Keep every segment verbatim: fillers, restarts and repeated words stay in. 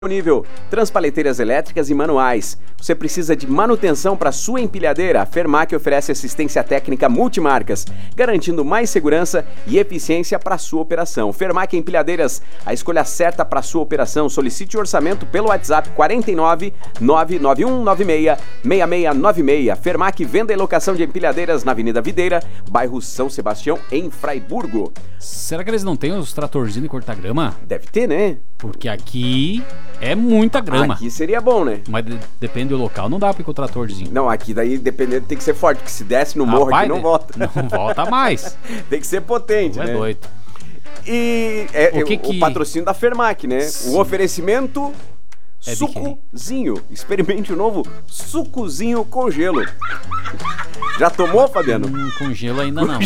Disponível transpaleteiras elétricas e manuais. Você precisa de manutenção para sua empilhadeira? A Fermac oferece assistência técnica multimarcas, garantindo mais segurança e eficiência para sua operação. Fermac Empilhadeiras, a escolha certa para sua operação. Solicite o orçamento pelo WhatsApp quarenta e nove, nove nove um nove seis, seis seis nove seis. Fermac, venda e locação de empilhadeiras na Avenida Videira, bairro São Sebastião, em Fraiburgo. Será que eles não têm os tratorzinhos de cortar grama? Deve ter, né? Porque aqui é muita grama. Aqui seria bom, né? Mas de- depende do local, não dá pra ir com o tratorzinho. Não, aqui daí dependendo tem que ser forte, porque se desce no morro Rapaz, aqui não volta. Não volta mais. Tem que ser potente, Não né? é doido. E é, O que o, que- o patrocínio da Fermac, né? Sim. O oferecimento É de sucozinho. Experimente o novo sucozinho com gelo. Já tomou, Fabiano? Hum, com gelo ainda não.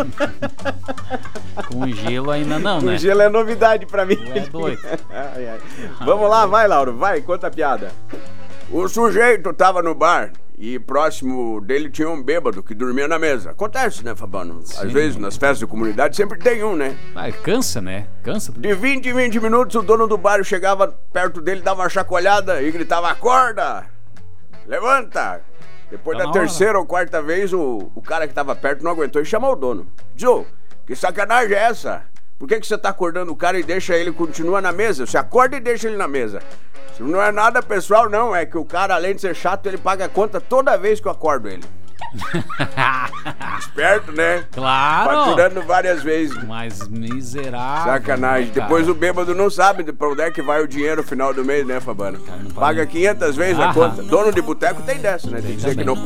Com gelo ainda não, Com né? gelo é novidade pra mim. Tu é doido. Ai, ai. Vamos lá, vai, Lauro, vai, conta a piada. O sujeito tava no bar e próximo dele tinha um bêbado que dormia na mesa. Acontece, né, Fabiano? Às Sim. vezes nas festas de comunidade sempre tem um, né? Ah, cansa, né? Cansa. De vinte em vinte minutos o dono do bar chegava perto dele, dava uma chacoalhada e gritava: acorda! Levanta! Depois Tá da na hora. terceira ou quarta vez, o, o cara que tava perto não aguentou e chamou o dono. Joe, que sacanagem é essa? Por que, que você tá acordando o cara e deixa ele continuar na mesa? Você acorda e deixa ele na mesa. Isso não é nada pessoal, não. É que o cara, além de ser chato, ele paga a conta toda vez que eu acordo ele. Esperto, né? Claro! Faturando várias vezes. Mas miserável. Sacanagem. né, cara? Depois o bêbado não sabe de pra onde é que vai o dinheiro no final do mês, né, Fabano? não Paga paga. quinhentas vezes a Ah. conta. Dono de boteco tem dessa, né? Tem que dizer que também. não